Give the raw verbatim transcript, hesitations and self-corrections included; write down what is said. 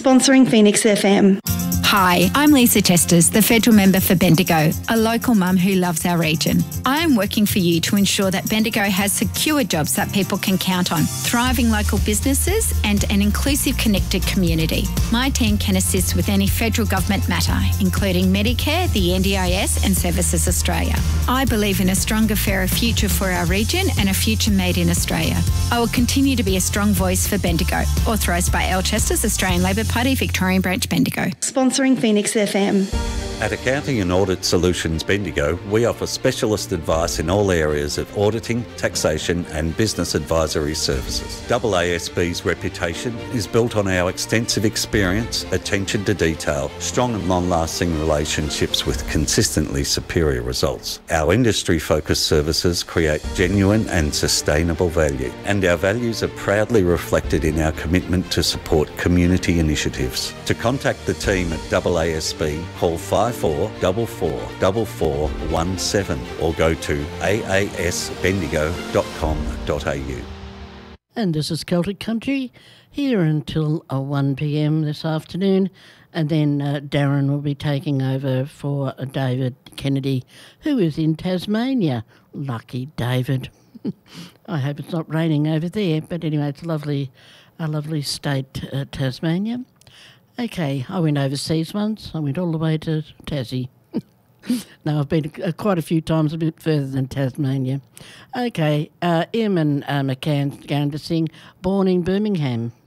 Sponsoring Phoenix F M. Hi, I'm Lisa Chesters, the Federal Member for Bendigo, a local mum who loves our region. I am working for you to ensure that Bendigo has secure jobs that people can count on, thriving local businesses and an inclusive, connected community. My team can assist with any federal government matter, including Medicare, the N D I S and Services Australia. I believe in a stronger, fairer future for our region and a future made in Australia. I will continue to be a strong voice for Bendigo. Authorised by L Chesters, Australian Labor Party, Victorian Branch, Bendigo. Sponsoring Phoenix F M. At Accounting and Audit Solutions Bendigo, we offer specialist advice in all areas of auditing, taxation and business advisory services. A A S B's reputation is built on our extensive experience, attention to detail, strong and long-lasting relationships with consistently superior results. Our industry-focused services create genuine and sustainable value, and our values are proudly reflected in our commitment to support community initiatives. To contact the team at A A S B, call five four four four four four one seven or go to a a s bendigo dot com dot a u. And this is Celtic Country here until uh, one p m this afternoon, and then uh, Darren will be taking over for uh, David Kennedy, who is in Tasmania. Lucky David. I hope it's not raining over there, but anyway, it's a lovely, a lovely state, uh, Tasmania. Okay, I went overseas once. I went all the way to Tassie. No, I've been uh, quite a few times, a bit further than Tasmania. Okay, uh, Eamon uh, McCann's going to sing Born in Birmingham.